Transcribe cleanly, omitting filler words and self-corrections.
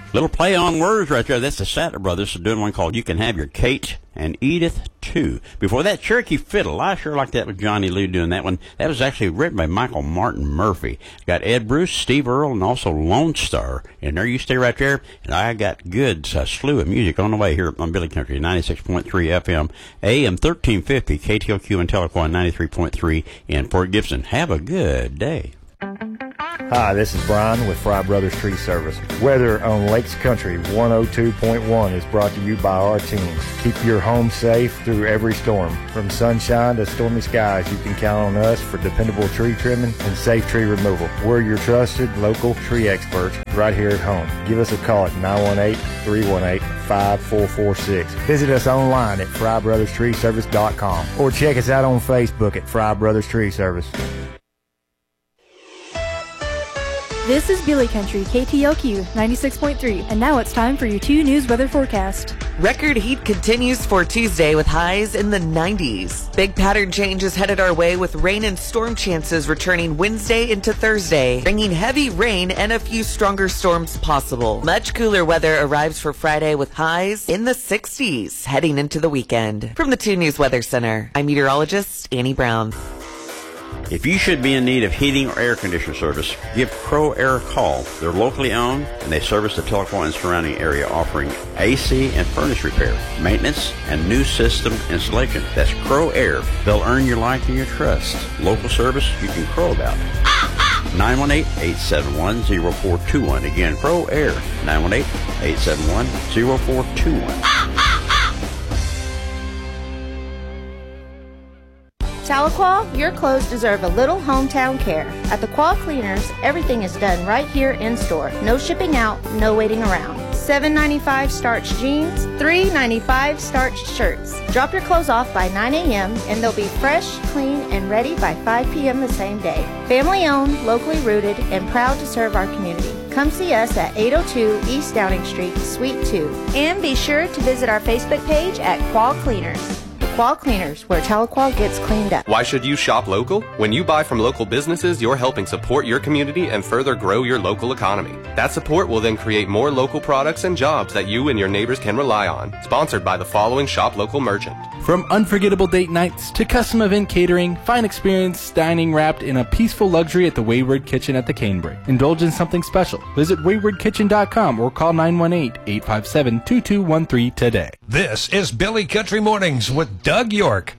Little play on words right there. That's the Sattler Brothers doing one called You Can Have Your Kate and Edith Too. Before that, Cherokee Fiddle. I sure like that with Johnny Lou doing that one. That was actually written by Michael Martin Murphy. Got Ed Bruce, Steve Earle, and also Lone Star. And there you stay right there. And I got good slew of music on the way here on Billy Country, 96.3 FM, AM 1350, KTLQ and Telequan 93.3 in Fort Gibson. Have a good day. Hi, this is Brian with Fry Brothers Tree Service. Weather on Lakes Country 102.1 is brought to you by our teams. Keep your home safe through every storm. From sunshine to stormy skies, you can count on us for dependable tree trimming and safe tree removal. We're your trusted local tree experts right here at home. Give us a call at 918-318-5446. Visit us online at FryBrothersTreeService.com or check us out on Facebook at Fry Brothers Tree Service. This is Billy Country, KTLQ 96.3, and now it's time for your 2 News weather forecast. Record heat continues for Tuesday with highs in the 90s. Big pattern change is headed our way with rain and storm chances returning Wednesday into Thursday, bringing heavy rain and a few stronger storms possible. Much cooler weather arrives for Friday with highs in the 60s heading into the weekend. From the 2 News Weather Center, I'm meteorologist Annie Brown. If you should be in need of heating or air conditioner service, give Crow Air a call. They're locally owned, and they service the Tahlequah and surrounding area, offering AC and furnace repair, maintenance, and new system installation. That's Crow Air. They'll earn your like and your trust. Local service you can crow about. 918-871-0421. Again, Crow Air, 918-871-0421. Tahlequah, your clothes deserve a little hometown care. At the Quah Cleaners, everything is done right here in store. No shipping out, no waiting around. $7.95 starched jeans, $3.95 starched shirts. Drop your clothes off by 9 a.m. and they'll be fresh, clean, and ready by 5 p.m. the same day. Family owned, locally rooted, and proud to serve our community. Come see us at 802 East Downing Street, Suite 2. And be sure to visit our Facebook page at Quah Cleaners. Quah Cleaners, where Tahlequah gets cleaned up. Why should you shop local? When you buy from local businesses, you're helping support your community and further grow your local economy. That support will then create more local products and jobs that you and your neighbors can rely on. Sponsored by the following shop local merchant. From unforgettable date nights to custom event catering, fine experience dining wrapped in a peaceful luxury at the Wayward Kitchen at the Canebrake. Indulge in something special. Visit waywardkitchen.com or call 918-857-2213 today. This is Billy Country Mornings with Doug York.